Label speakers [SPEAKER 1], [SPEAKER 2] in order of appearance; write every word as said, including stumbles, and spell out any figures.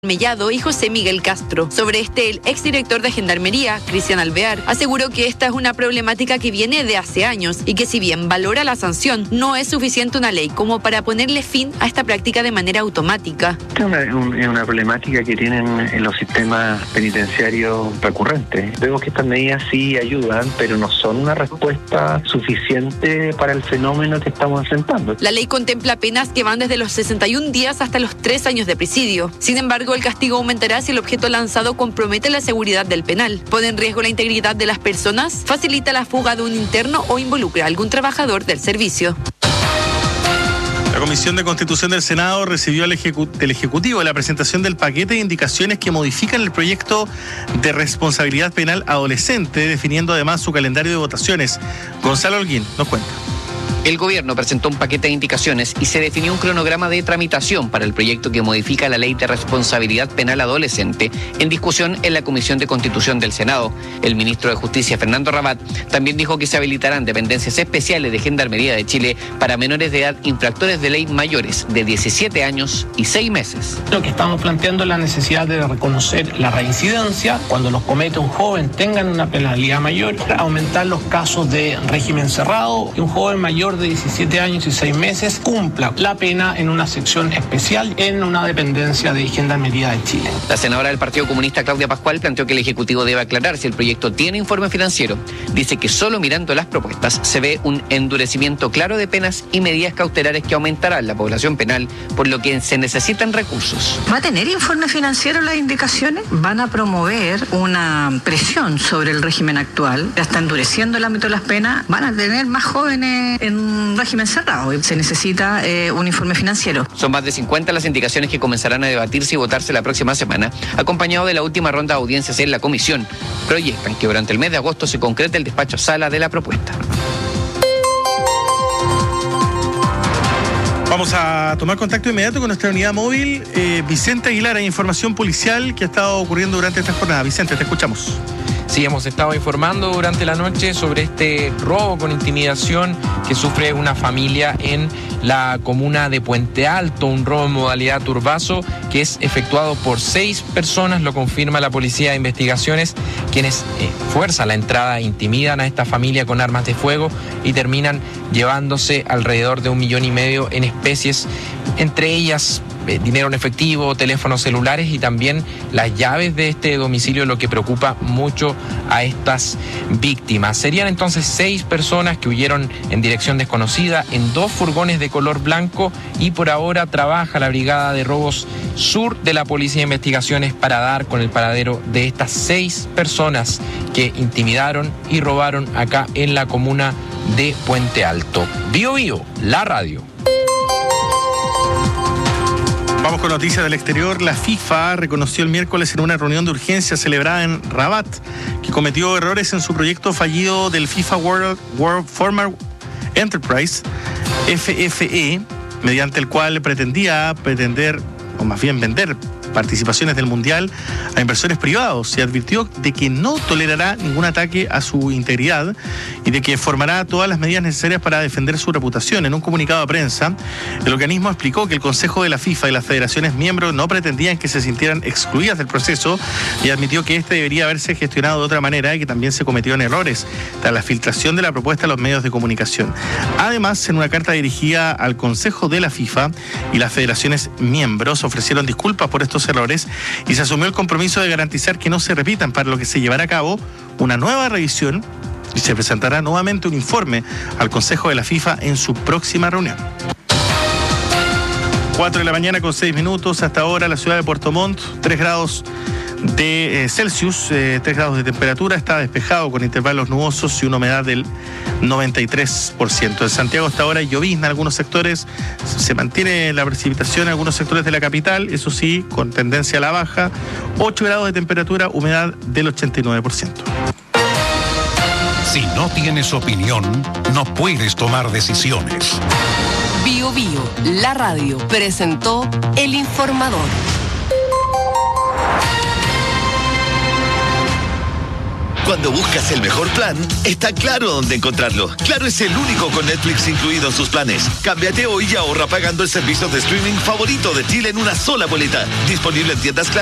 [SPEAKER 1] Mellado y José Miguel Castro. Sobre este, el exdirector de Gendarmería, Cristian Alvear, aseguró que esta es una problemática que viene de hace años y que si bien valora la sanción, no es suficiente una ley como para ponerle fin a esta práctica de manera automática.
[SPEAKER 2] Esta es una, un, una problemática que tienen en los sistemas penitenciarios recurrentes. Vemos que estas medidas sí ayudan, pero no son una respuesta suficiente para el fenómeno que estamos enfrentando.
[SPEAKER 1] La ley contempla penas que van desde los sesenta y un días hasta los tres años de presidio. Sin embargo, el castigo aumentará si el objeto lanzado compromete la seguridad del penal, pone en riesgo la integridad de las personas, facilita la fuga de un interno o involucra a algún trabajador del servicio.
[SPEAKER 3] La Comisión de Constitución del Senado recibió del Ejecu- del Ejecutivo la presentación del paquete de indicaciones que modifican el proyecto de responsabilidad penal adolescente, definiendo además su calendario de votaciones. Gonzalo Holguín nos cuenta.
[SPEAKER 4] El gobierno presentó un paquete de indicaciones y se definió un cronograma de tramitación para el proyecto que modifica la ley de responsabilidad penal adolescente en discusión en la Comisión de Constitución del Senado. El ministro de Justicia, Fernando Rabat, también dijo que se habilitarán dependencias especiales de Gendarmería de Chile para menores de edad infractores de ley mayores de diecisiete años y seis meses.
[SPEAKER 5] Lo que estamos planteando es la necesidad de reconocer la reincidencia cuando los comete un joven tengan una penalidad mayor, aumentar los casos de régimen cerrado y un joven mayor de diecisiete años y seis meses cumpla la pena en una sección especial en una dependencia de Gendarmería de Chile.
[SPEAKER 4] La senadora del Partido Comunista, Claudia Pascual, planteó que el Ejecutivo debe aclarar si el proyecto tiene informe financiero. Dice que solo mirando las propuestas se ve un endurecimiento claro de penas y medidas cautelares que aumentarán la población penal, por lo que se necesitan recursos.
[SPEAKER 6] ¿Va a tener informe financiero las indicaciones? Van a promover una presión sobre el régimen actual, ya está endureciendo el ámbito de las penas, van a tener más jóvenes en un régimen cerrado y se necesita eh, un informe financiero.
[SPEAKER 4] Son más de cincuenta las indicaciones que comenzarán a debatirse y votarse la próxima semana, acompañado de la última ronda de audiencias en la comisión. Proyectan que durante el mes de agosto se concrete el despacho sala de la propuesta.
[SPEAKER 3] Vamos a tomar contacto inmediato con nuestra unidad móvil. Eh, Vicente Aguilar, hay información policial que ha estado ocurriendo durante esta jornada. Vicente, te escuchamos.
[SPEAKER 7] Sí, hemos estado informando durante la noche sobre este robo con intimidación que sufre una familia en la comuna de Puente Alto, un robo en modalidad turbazo que es efectuado por seis personas, lo confirma la Policía de Investigaciones, quienes eh, fuerzan la entrada, intimidan a esta familia con armas de fuego y terminan llevándose alrededor de un millón y medio en especies, entre ellas eh, dinero en efectivo, teléfonos celulares y también las llaves de este domicilio, lo que preocupa mucho a estas víctimas. Serían entonces seis personas que huyeron en dirección desconocida en dos furgones de color blanco y por ahora trabaja la Brigada de Robos Sur de la Policía de Investigaciones para dar con el paradero de estas seis personas que intimidaron y robaron acá en la comuna de Puente Alto. Bio Bio, la radio.
[SPEAKER 3] Vamos con noticias del exterior. La FIFA reconoció el miércoles en una reunión de urgencia celebrada en Rabat que cometió errores en su proyecto fallido del FIFA World, World Former Enterprise, F F E, mediante el cual pretendía pretender, o más bien vender, participaciones del Mundial a inversores privados y advirtió de que no tolerará ningún ataque a su integridad y de que formará todas las medidas necesarias para defender su reputación. En un comunicado de prensa, el organismo explicó que el Consejo de la FIFA y las federaciones miembros no pretendían que se sintieran excluidas del proceso y admitió que este debería haberse gestionado de otra manera y que también se cometieron errores tras la filtración de la propuesta a los medios de comunicación. Además, en una carta dirigida al Consejo de la FIFA y las federaciones miembros ofrecieron disculpas por estos errores y se asumió el compromiso de garantizar que no se repitan, para lo que se llevará a cabo una nueva revisión y se presentará nuevamente un informe al Consejo de la FIFA en su próxima reunión. cuatro de la mañana con seis minutos. Hasta ahora la ciudad de Puerto Montt, tres grados de eh, Celsius, eh, tres grados de temperatura, está despejado con intervalos nubosos y una humedad del noventa y tres por ciento. En Santiago hasta ahora hay llovizna en algunos sectores, se mantiene la precipitación en algunos sectores de la capital, eso sí, con tendencia a la baja, ocho grados de temperatura, humedad del ochenta y nueve por ciento.
[SPEAKER 8] Si no tienes opinión, no puedes tomar decisiones.
[SPEAKER 9] Bio Bio, la radio, presentó El Informador.
[SPEAKER 10] Cuando buscas el mejor plan, está claro dónde encontrarlo. Claro es el único con Netflix incluido en sus planes. Cámbiate hoy y ahorra pagando el servicio de streaming favorito de Chile en una sola boleta. Disponible en tiendas Claro